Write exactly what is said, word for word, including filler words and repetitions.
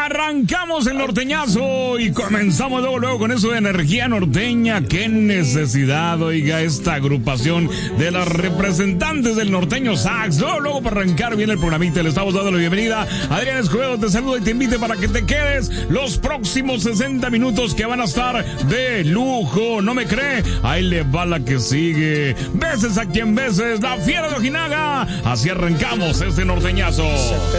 Arrancamos el norteñazo y comenzamos luego, luego con eso de energía norteña. Qué necesidad, oiga, esta agrupación de las representantes del norteño sax. Luego, luego para arrancar bien el programita, le estamos dando la bienvenida. Adrián Escobedo te saluda y te invite para que te quedes los próximos sesenta minutos que van a estar de lujo. ¿No me cree? Ahí le va la que sigue. Beses a quien beses, la fiera de Ojinaga. Así arrancamos este norteñazo.